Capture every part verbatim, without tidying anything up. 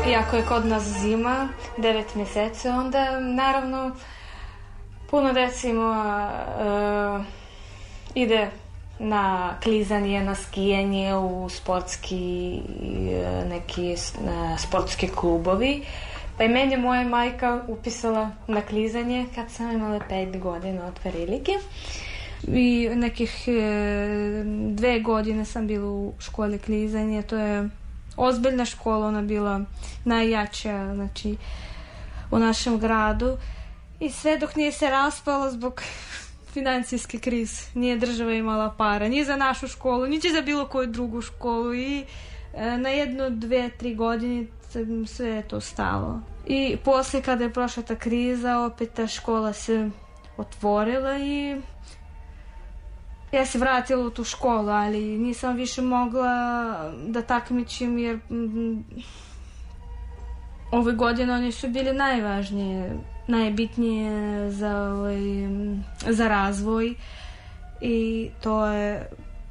Iako je kod nas zima, devet mjeseci, onda naravno puno decimo uh, ide na klizanje, na skijanje u sportski neki uh, sportski klubovi. Pa i meni moja majka upisala na klizanje kad sam imala pet godina od prilike. I nekih e, dve godine sam bila u školi klizanja. To je ozbiljna škola, ona bila najjača, znači, u našem gradu. I sve dok nije se raspala zbog financijske krize. Nije država imala para ni za našu školu, ni za bilo koju drugu školu. I e, na jedno, dve, tri godine sve je to stalo. I poslije kada je prošla ta kriza, opet ta škola se otvorila i ja se vratila u tu školu, ali nisam više mogla da takmičim jer m, ove godine oni su bili najvažnije, najbitnije za, ovaj, za razvoj i to je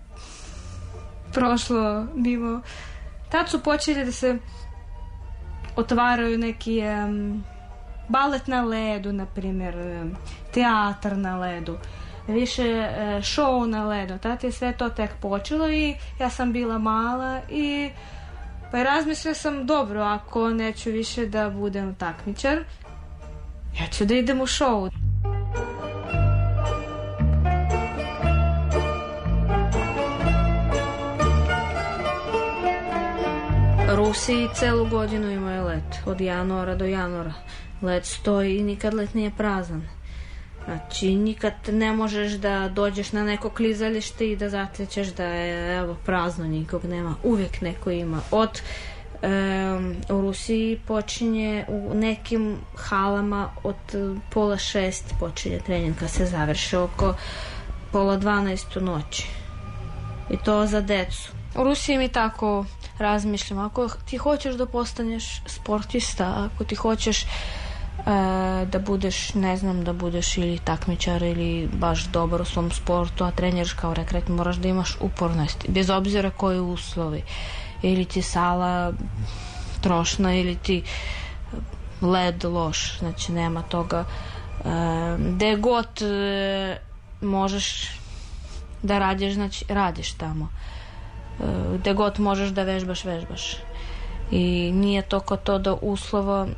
prošlo mimo. Tad su počeli da se otvaraju neki um, balet na ledu, na primjer, um, teatar na ledu, više uh, show na ledu. Tad je sve to tek počelo i ja sam bila mala i pa i razmislila sam, dobro, ako neću više da budem takmičar, ja ću da idem u show. Rusi celu godinu imaju let, od januara do januara. Let stoji i nikad let nije prazan. Znači, nikad ne možeš da dođeš na neko klizalište i da zatećeš da je evo, prazno, nikog nema. Uvijek neko ima. Od um, u Rusiji počinje u nekim halama od pola šest počinje trening, kad se završi oko pola dvanaest u noći. I to za decu. U Rusiji mi tako razmišljam, ako ti hoćeš da postaneš sportista, ako ti hoćeš e, da budeš, ne znam, da budeš ili takmičar ili baš dobar u svom sportu, a treniraš kao rekreat, moraš da imaš upornost, bez obzira koji uslovi. Ili ti sala trošna, ili ti led loš, znači nema toga. E, gde god e, možeš da radiš, znači radiš tamo. Gde god možeš da vežbaš, vežbaš. I nije to kao to da uslova